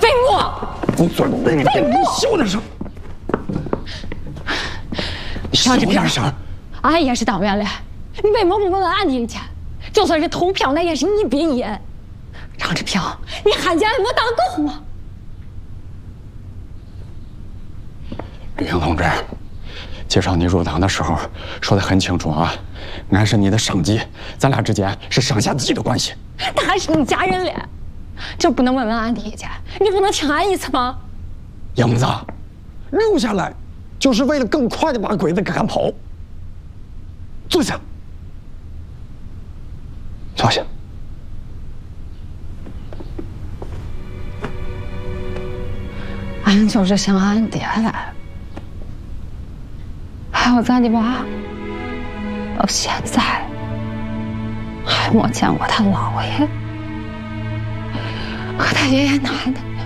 废物！ 你嘴笨，你小点声。 张志平， 声。 俺也是党员的，你为什么不问问俺的意见？就算是投票，那也是你逼你。张志平，你汉奸还没当够吗？ 李平同志，介绍你入党的时候说得很清楚啊，俺是你的上级，咱俩之间是上下级的关系。 他还是你家人嘞，就不能问问俺的意见？你不能听俺意思吗？ 英子，留下来就是为了更快的把鬼子给赶跑。坐下，坐下。 俺就是想俺爹来，还有咱的娃，到现在还没见过他姥爷和他爷爷奶奶。